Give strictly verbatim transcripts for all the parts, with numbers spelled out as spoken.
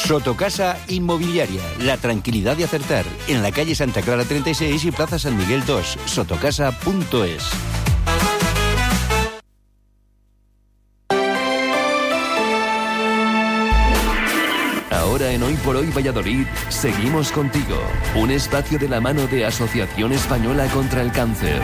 Sotocasa Inmobiliaria, la tranquilidad de acertar. En la calle Santa Clara treinta y seis y Plaza San Miguel dos. Sotocasa punto es. Ahora en Hoy por Hoy Valladolid, seguimos contigo. Un espacio de la mano de Asociación Española contra el Cáncer.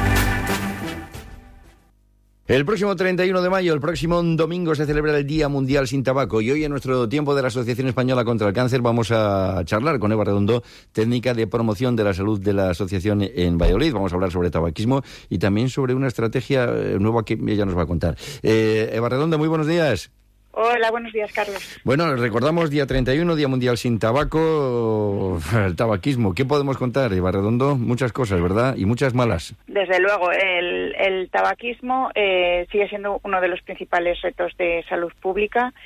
El próximo treinta y uno de mayo, el próximo domingo, se celebra el Día Mundial Sin Tabaco y hoy en nuestro tiempo de la Asociación Española contra el Cáncer vamos a charlar con Eva Redondo, técnica de promoción de la salud de la asociación en Valladolid. Vamos a hablar sobre tabaquismo y también sobre una estrategia nueva que ella nos va a contar. Eh, Eva Redondo, muy buenos días. Hola, buenos días, Carlos. Bueno, recordamos día treinta y uno, Día Mundial Sin Tabaco, el tabaquismo. ¿Qué podemos contar, Eva Redondo? Muchas cosas, ¿verdad? Y muchas malas. Desde luego, el, el tabaquismo eh, sigue siendo uno de los principales retos de salud pública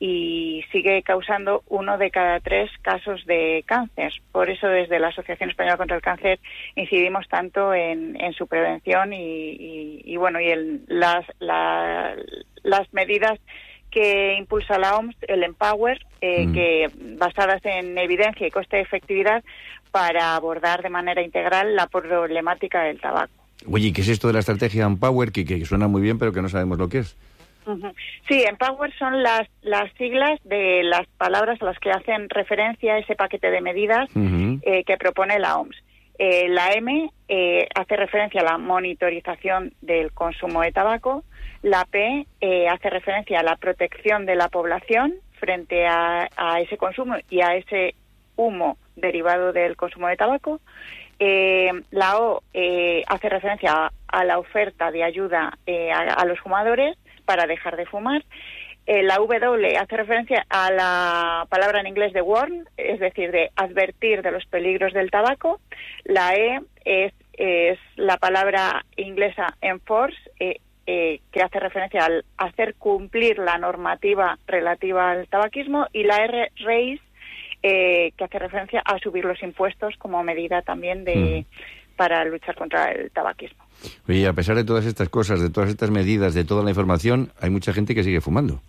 y sigue causando uno de cada tres casos de cáncer. Por eso, desde la Asociación Española contra el Cáncer incidimos tanto en, en su prevención y, y, y bueno, y en las, la, las medidas que impulsa la O M S, el Empower, eh, mm. que basadas en evidencia y coste-efectividad para abordar de manera integral la problemática del tabaco. Oye, ¿qué es esto de la estrategia Empower? Que, que suena muy bien, pero que no sabemos lo que es. Uh-huh. Sí, Empower son las, las siglas de las palabras a las que hacen referencia a ese paquete de medidas uh-huh. eh, que propone la O M S. Eh, la M eh, hace referencia a la monitorización del consumo de tabaco. La P eh, hace referencia a la protección de la población frente a, a ese consumo y a ese humo derivado del consumo de tabaco. Eh, la O eh, hace referencia a, a la oferta de ayuda eh, a, a los fumadores para dejar de fumar. Eh, la W hace referencia a la palabra en inglés de warn, es decir, de advertir de los peligros del tabaco. La E es, es la palabra inglesa enforce, eh, eh, que hace referencia al hacer cumplir la normativa relativa al tabaquismo. Y la R, raise, eh, que hace referencia a subir los impuestos como medida también de mm. para luchar contra el tabaquismo. Oye, a pesar de todas estas cosas, de todas estas medidas, de toda la información, hay mucha gente que sigue fumando.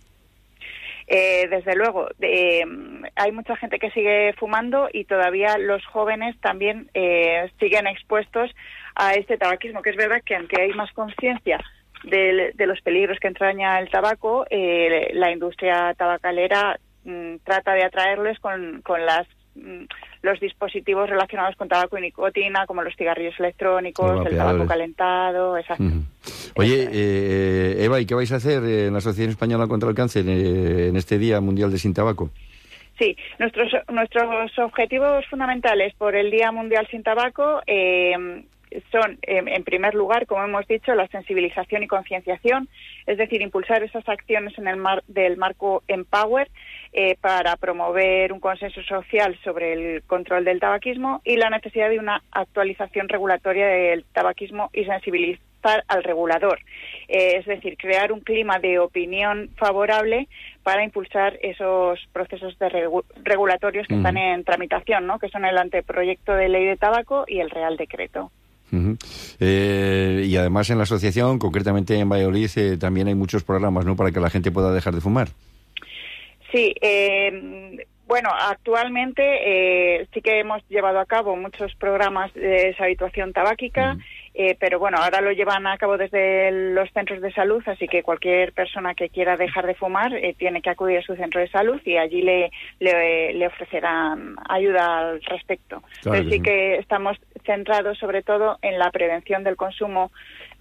Eh, desde luego, eh, hay mucha gente que sigue fumando y todavía los jóvenes también eh, siguen expuestos a este tabaquismo, que es verdad que aunque hay más conciencia de, de los peligros que entraña el tabaco, eh, la industria tabacalera mm, trata de atraerles con, con las mm, los dispositivos relacionados con tabaco y nicotina, como los cigarrillos electrónicos, el tabaco calentado, exacto. Uh-huh. Oye, eh, Eva, ¿y qué vais a hacer en la Asociación Española contra el Cáncer eh, en este Día Mundial de Sin Tabaco? Sí, nuestros nuestros objetivos fundamentales por el Día Mundial Sin Tabaco eh, son, eh, en primer lugar, como hemos dicho, la sensibilización y concienciación, es decir, impulsar esas acciones en el mar del marco Empower eh, para promover un consenso social sobre el control del tabaquismo y la necesidad de una actualización regulatoria del tabaquismo y sensibilizar al regulador, eh, es decir, crear un clima de opinión favorable para impulsar esos procesos de regu- regulatorios que uh-huh. están en tramitación, ¿no? Que son el anteproyecto de ley de tabaco y el Real Decreto. Uh-huh. Eh, y además en la asociación, concretamente en Valladolid, eh, también hay muchos programas, ¿no?, para que la gente pueda dejar de fumar. Sí, eh, bueno, actualmente eh, sí que hemos llevado a cabo muchos programas de deshabituación tabáquica, uh-huh. eh, pero bueno, ahora lo llevan a cabo desde los centros de salud, así que cualquier persona que quiera dejar de fumar eh, tiene que acudir a su centro de salud y allí le, le, le ofrecerán ayuda al respecto. Claro, Pero sí, sí que estamos centrados sobre todo en la prevención del consumo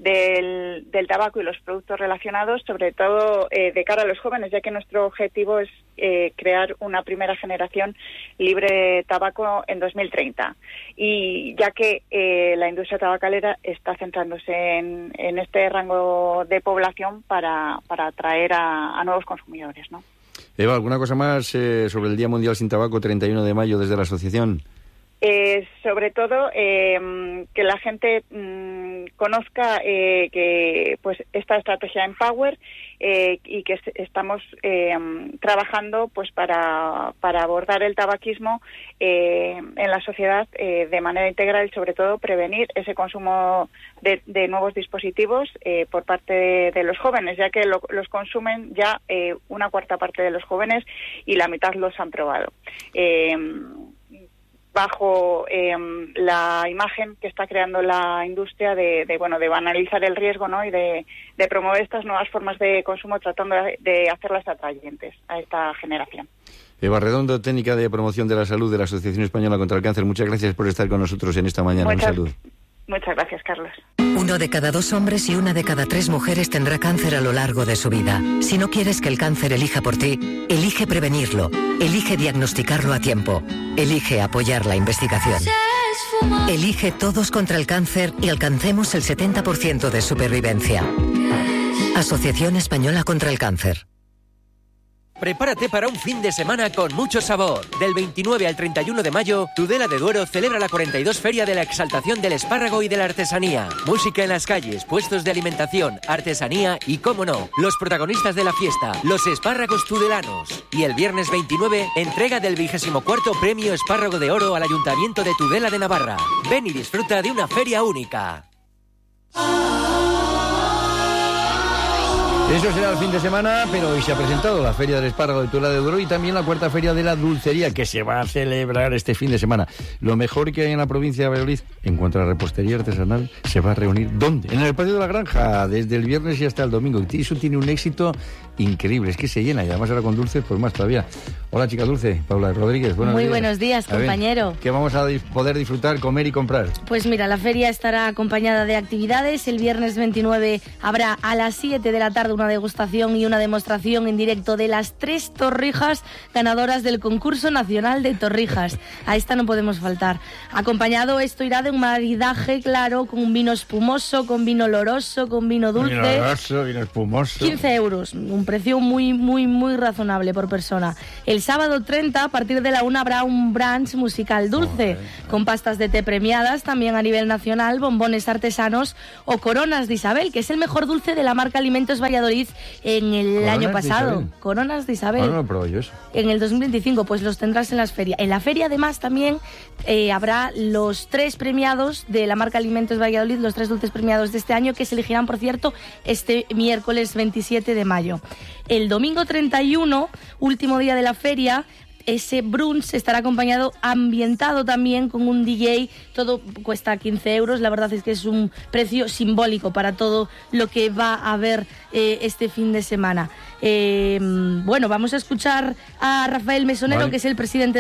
del, del tabaco y los productos relacionados, sobre todo eh, de cara a los jóvenes, ya que nuestro objetivo es eh, crear una primera generación libre de tabaco en dos mil treinta. Y ya que eh, la industria tabacalera está centrándose en, en este rango de población para, para atraer a, a nuevos consumidores, ¿no? Eva, ¿alguna cosa más eh, sobre el Día Mundial Sin Tabaco, treinta y uno de mayo, desde la asociación? Eh, sobre todo eh, que la gente mmm, conozca eh, que pues esta estrategia Empower eh, y que estamos eh, trabajando pues para, para abordar el tabaquismo eh, en la sociedad eh, de manera integral y sobre todo prevenir ese consumo de, de nuevos dispositivos eh, por parte de, de los jóvenes, ya que lo, los consumen ya eh, una cuarta parte de los jóvenes y la mitad los han probado. Eh, bajo eh, la imagen que está creando la industria de, de bueno de banalizar el riesgo, ¿no? y de, de promover estas nuevas formas de consumo tratando de, de hacerlas atrayentes a esta generación. Eva Redondo, técnica de promoción de la salud de la Asociación Española contra el Cáncer, muchas gracias por estar con nosotros en esta mañana. Muchas, Un saludo. Muchas gracias, Carlos. Uno de cada dos hombres y una de cada tres mujeres tendrá cáncer a lo largo de su vida. Si no quieres que el cáncer elija por ti, elige prevenirlo, elige diagnosticarlo a tiempo, elige apoyar la investigación. Elige Todos contra el Cáncer y alcancemos el setenta por ciento de supervivencia. Asociación Española contra el Cáncer. Prepárate para un fin de semana con mucho sabor. Del veintinueve al treinta y uno de mayo, Tudela de Duero celebra la cuarenta y dos Feria de la Exaltación del Espárrago y de la Artesanía. Música en las calles, puestos de alimentación, artesanía y, cómo no, los protagonistas de la fiesta, los espárragos tudelanos. Y el viernes veintinueve, entrega del vigésimo cuarto Premio Espárrago de Oro al Ayuntamiento de Tudela de Navarra. Ven y disfruta de una feria única. Eso será el fin de semana, pero hoy se ha presentado la Feria del Espárrago de Tudela de Duero y también la cuarta Feria de la Dulcería, que se va a celebrar este fin de semana. Lo mejor que hay en la provincia de Valladolid, en cuanto a la repostería artesanal, se va a reunir, ¿dónde? En el Patio de la Granja, desde el viernes y hasta el domingo. Y eso tiene un éxito increíble, es que se llena, y además ahora con dulces, pues más todavía. Hola, chica dulce, Paula Rodríguez, buenos Muy días. buenos días, compañero. ¿Qué vamos a poder disfrutar, comer y comprar? Pues mira, la feria estará acompañada de actividades. El viernes veintinueve habrá a las siete de la tarde una degustación y una demostración en directo de las tres torrijas ganadoras del concurso nacional de torrijas. A esta no podemos faltar. Acompañado esto irá de un maridaje, claro, con un vino espumoso, con vino oloroso, con vino dulce. Vino oloroso, vino espumoso. quince euros, un precio muy, muy, muy razonable por persona. El sábado treinta, a partir de la una, habrá un brunch musical dulce, oh, con pastas de té premiadas, también a nivel nacional, bombones artesanos o coronas de Isabel, que es el mejor dulce de la marca Alimentos Valladolid en el Coronas año pasado. Coronas de Isabel. No, no, pero yo eso. En el dos mil veinticinco, pues los tendrás en las ferias. En la feria, además, también eh, habrá los tres premiados de la marca Alimentos Valladolid, los tres dulces premiados de este año, que se elegirán, por cierto, este miércoles veintisiete de mayo. El domingo treinta y uno, último día de la feria, ese brunch estará acompañado, ambientado también con un D J. Todo cuesta quince euros. La verdad es que es un precio simbólico para todo lo que va a haber eh, este fin de semana. Eh, bueno, vamos a escuchar a Rafael Mesonero, vale, que es el presidente